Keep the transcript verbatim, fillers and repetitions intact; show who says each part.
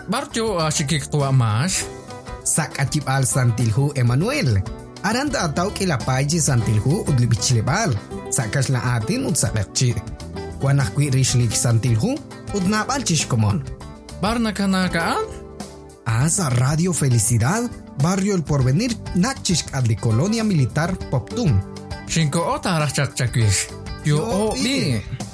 Speaker 1: Barjo asikik tua mas.
Speaker 2: Sak acip al santilhu Emmanuel. Aranda ataw kilapaji santilhu udlibichilebal. Sakas la atin ud sakakchi. Wanak kwi rishlik santilhu udnabal chishkomon.
Speaker 1: Barna kanakaan?
Speaker 2: Asa Radio Felicidad, Barrio El Porvenir, Nachishk adli Colonia Militar Poptum.
Speaker 1: Shinko ota rachak chakwish. Yo o bi.